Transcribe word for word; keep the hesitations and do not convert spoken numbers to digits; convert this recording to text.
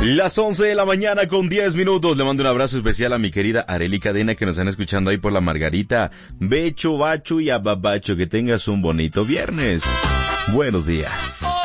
Las once de la mañana con diez minutos. Le mando un abrazo especial a mi querida Arely Cadena, que nos están escuchando ahí por la Margarita. Becho, bacho y ababacho. Que tengas un bonito viernes. Buenos días.